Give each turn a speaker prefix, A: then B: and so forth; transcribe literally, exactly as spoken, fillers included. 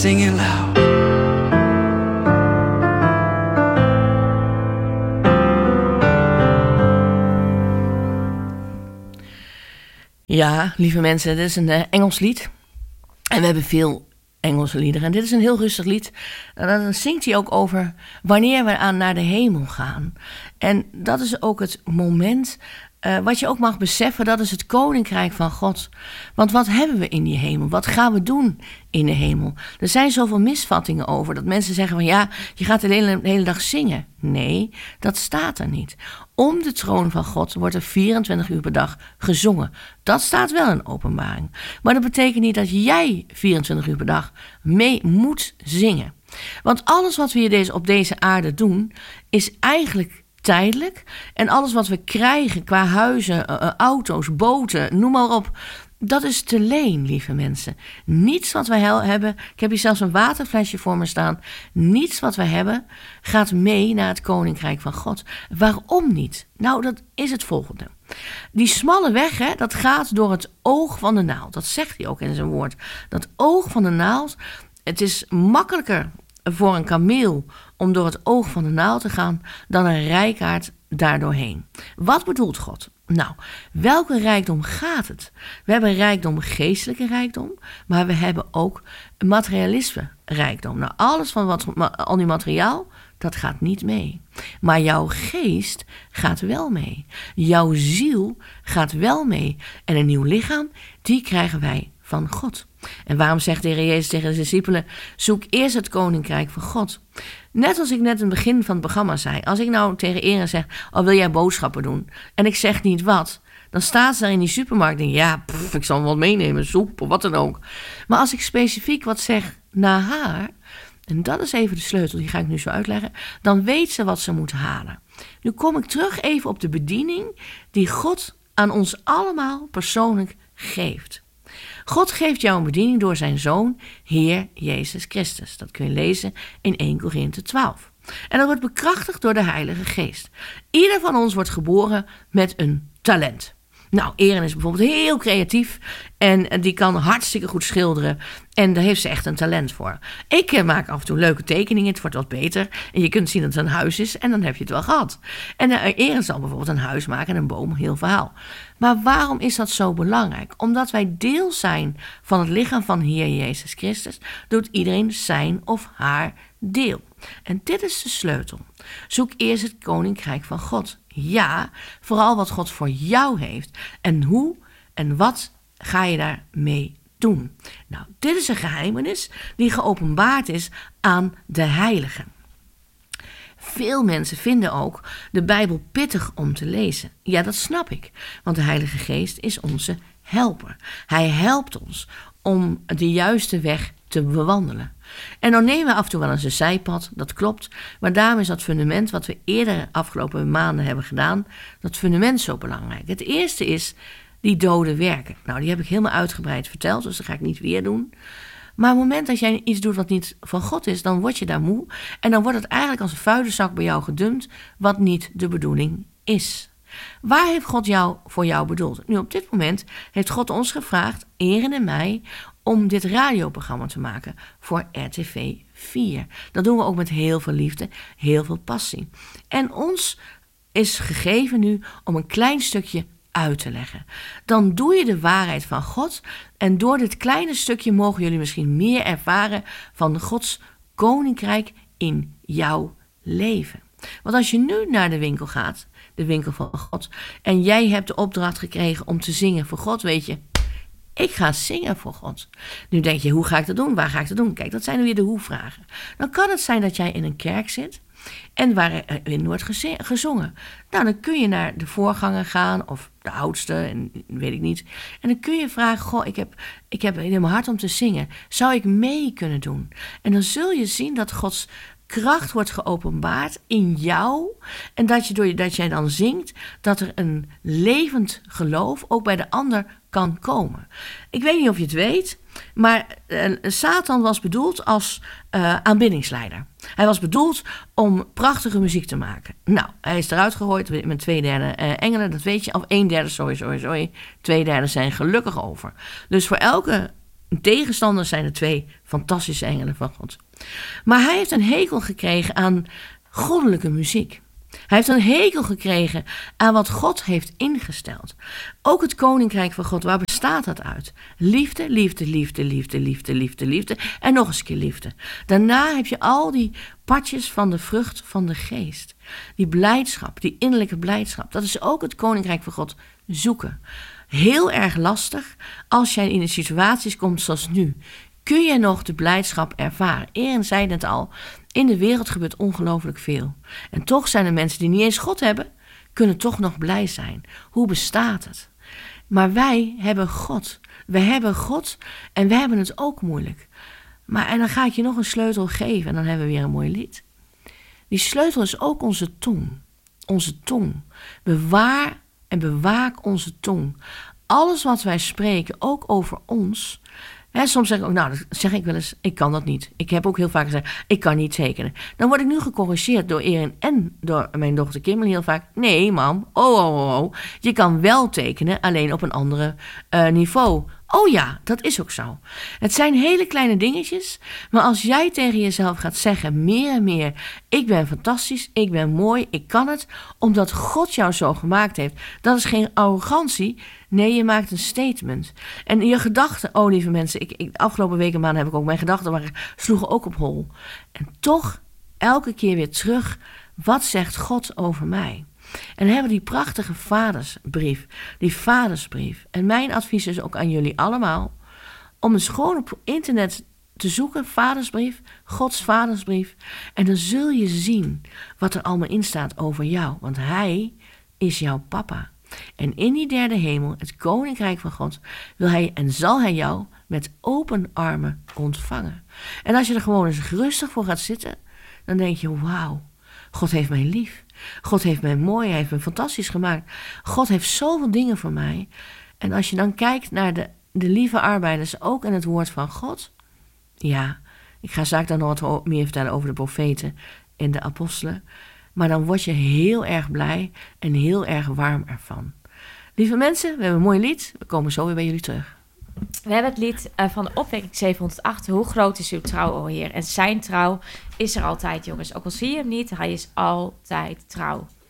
A: Singing loud.
B: Ja, lieve mensen, dit is een uh, Engels lied. En we hebben veel Engelse liederen. En dit is een heel rustig lied. En dan zingt hij ook over wanneer we aan naar de hemel gaan. En dat is ook het moment uh, wat je ook mag beseffen. Dat is het koninkrijk van God. Want wat hebben we in die hemel? Wat gaan we doen in de hemel? Er zijn zoveel misvattingen over. Dat mensen zeggen van ja, je gaat de hele, de hele dag zingen. Nee, dat staat er niet. Om de troon van God wordt er vierentwintig uur per dag gezongen. Dat staat wel in Openbaring. Maar dat betekent niet dat jij vierentwintig uur per dag mee moet zingen. Want alles wat we hier deze, op deze aarde doen, is eigenlijk tijdelijk. En alles wat we krijgen qua huizen, uh, auto's, boten, noem maar op, dat is te leen, lieve mensen. Niets wat wij hebben, ik heb hier zelfs een waterflesje voor me staan. Niets wat wij hebben gaat mee naar het koninkrijk van God. Waarom niet? Nou, dat is het volgende. Die smalle weg, hè, dat gaat door het oog van de naald. Dat zegt hij ook in zijn woord. Dat oog van de naald, het is makkelijker voor een kameel om door het oog van de naald te gaan dan een reikaard daardoorheen. Wat bedoelt God? Nou, welke rijkdom gaat het? We hebben rijkdom, geestelijke rijkdom, maar we hebben ook materialisme rijkdom. Nou, alles van wat, al die materiaal, dat gaat niet mee. Maar jouw geest gaat wel mee. Jouw ziel gaat wel mee. En een nieuw lichaam, die krijgen wij van God. En waarom zegt de Heer Jezus tegen de discipelen, zoek eerst het koninkrijk van God. Net als ik net in het begin van het programma zei, als ik nou tegen Eren zeg, oh, wil jij boodschappen doen? En ik zeg niet wat, dan staat ze daar in die supermarkt en ja, pff, ik zal hem wat meenemen, soep of wat dan ook. Maar als ik specifiek wat zeg naar haar, en dat is even de sleutel, die ga ik nu zo uitleggen, dan weet ze wat ze moet halen. Nu kom ik terug even op de bediening die God aan ons allemaal persoonlijk geeft. God geeft jou een bediening door zijn Zoon, Heer Jezus Christus. Dat kun je lezen in Eerste Korinthe twaalf. En dat wordt bekrachtigd door de Heilige Geest. Ieder van ons wordt geboren met een talent. Nou, Eren is bijvoorbeeld heel creatief en die kan hartstikke goed schilderen. En daar heeft ze echt een talent voor. Ik maak af en toe leuke tekeningen, het wordt wat beter. En je kunt zien dat het een huis is en dan heb je het wel gehad. En Eren zal bijvoorbeeld een huis maken en een boom, heel verhaal. Maar waarom is dat zo belangrijk? Omdat wij deel zijn van het lichaam van Heer Jezus Christus, doet iedereen zijn of haar deel. En dit is de sleutel. Zoek eerst het koninkrijk van God. Ja, vooral wat God voor jou heeft. En hoe en wat ga je daarmee doen? Nou, dit is een geheimenis die geopenbaard is aan de heiligen. Veel mensen vinden ook de Bijbel pittig om te lezen. Ja, dat snap ik, want de Heilige Geest is onze helper. Hij helpt ons om de juiste weg te bewandelen. En dan nemen we af en toe wel eens een zijpad, dat klopt. Maar daarom is dat fundament wat we eerder afgelopen maanden hebben gedaan, dat fundament zo belangrijk. Het eerste is die dode werken. Nou, die heb ik helemaal uitgebreid verteld, dus dat ga ik niet weer doen. Maar op het moment dat jij iets doet wat niet van God is, dan word je daar moe. En dan wordt het eigenlijk als een vuilniszak bij jou gedumpt, wat niet de bedoeling is. Waar heeft God jou voor jou bedoeld? Nu, op dit moment heeft God ons gevraagd, Eren en mij, om dit radioprogramma te maken voor R T V vier. Dat doen we ook met heel veel liefde, heel veel passie. En ons is gegeven nu om een klein stukje uit te leggen. Dan doe je de waarheid van God en door dit kleine stukje mogen jullie misschien meer ervaren van Gods koninkrijk in jouw leven. Want als je nu naar de winkel gaat, de winkel van God, en jij hebt de opdracht gekregen om te zingen voor God, weet je, ik ga zingen voor God. Nu denk je, hoe ga ik dat doen? Waar ga ik dat doen? Kijk, dat zijn nu weer de hoe-vragen. Dan kan het zijn dat jij in een kerk zit en waarin wordt gezongen. Nou, dan kun je naar de voorganger gaan of de oudste, en weet ik niet. En dan kun je vragen, goh, ik heb, ik heb in mijn hart om te zingen. Zou ik mee kunnen doen? En dan zul je zien dat Gods kracht wordt geopenbaard in jou. En dat, je door, dat jij dan zingt, dat er een levend geloof ook bij de ander kan komen. Ik weet niet of je het weet, maar uh, Satan was bedoeld als uh, aanbiddingsleider. Hij was bedoeld om prachtige muziek te maken. Nou, hij is eruit gegooid met twee derde uh, engelen, dat weet je. Of een derde, sorry, sorry, sorry. Twee derde zijn gelukkig over. Dus voor elke tegenstanders zijn de twee fantastische engelen van God. Maar hij heeft een hekel gekregen aan goddelijke muziek. Hij heeft een hekel gekregen aan wat God heeft ingesteld. Ook het koninkrijk van God, waar bestaat dat uit? Liefde, liefde, liefde, liefde, liefde, liefde, liefde en nog eens een keer liefde. Daarna heb je al die padjes van de vrucht van de geest. Die blijdschap, die innerlijke blijdschap. Dat is ook het koninkrijk van God zoeken. Heel erg lastig als jij in situaties komt zoals nu. Kun je nog de blijdschap ervaren? Erin zei het al, in de wereld gebeurt ongelooflijk veel. En toch zijn er mensen die niet eens God hebben, kunnen toch nog blij zijn. Hoe bestaat het? Maar wij hebben God. We hebben God en we hebben het ook moeilijk. Maar en dan ga ik je nog een sleutel geven en dan hebben we weer een mooi lied. Die sleutel is ook onze tong. Onze tong. Bewaar en bewaak onze tong. Alles wat wij spreken, ook over ons. Hè, soms zeg ik ook, nou, dat zeg ik wel eens, ik kan dat niet. Ik heb ook heel vaak gezegd, ik kan niet tekenen. Dan word ik nu gecorrigeerd door Erin en door mijn dochter Kimberly heel vaak. Nee, mam, oh, oh, oh, oh. Je kan wel tekenen, alleen op een andere uh, niveau. Oh ja, dat is ook zo. Het zijn hele kleine dingetjes, maar als jij tegen jezelf gaat zeggen, meer en meer, ik ben fantastisch, ik ben mooi, ik kan het, omdat God jou zo gemaakt heeft. Dat is geen arrogantie, nee, je maakt een statement. En je gedachten, oh lieve mensen, ik, ik, de afgelopen weken maanden heb ik ook mijn gedachten, maar sloegen ook op hol. En toch, elke keer weer terug, wat zegt God over mij? En dan hebben we die prachtige vadersbrief, die vadersbrief. En mijn advies is ook aan jullie allemaal, om eens gewoon op internet te zoeken, vadersbrief, Gods vadersbrief. En dan zul je zien wat er allemaal in staat over jou, want hij is jouw papa. En in die derde hemel, het koninkrijk van God, wil hij en zal hij jou met open armen ontvangen. En als je er gewoon eens rustig voor gaat zitten, dan denk je, wauw, God heeft mij lief. God heeft mij mooi, hij heeft me fantastisch gemaakt. God heeft zoveel dingen voor mij. En als je dan kijkt naar de, de lieve arbeiders, ook in het woord van God. Ja, ik ga straks dan nog wat meer vertellen over de profeten en de apostelen. Maar dan word je heel erg blij en heel erg warm ervan. Lieve mensen, we hebben een mooi lied. We komen zo weer bij jullie terug.
A: We hebben het lied uh, van de opwekking zevenhonderdacht. Hoe groot is uw trouw, o Heer? En zijn trouw is er altijd, jongens. Ook al zie je hem niet, hij is altijd trouw.